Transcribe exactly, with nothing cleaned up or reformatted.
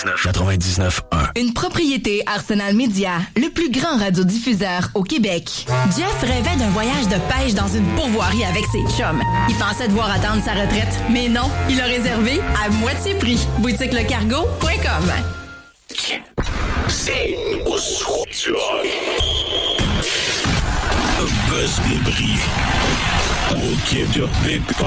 quatre-vingt-dix-neuf quatre-vingt-dix-neuf un. Une propriété Arsenal Média, le plus grand radiodiffuseur au Québec. Jeff rêvait d'un voyage de pêche dans une pourvoirie avec ses chums. Il pensait devoir attendre sa retraite, mais non, il a réservé à moitié prix. boutique le cargo point com. C'est au soir. Buzz débris. Au quai de Big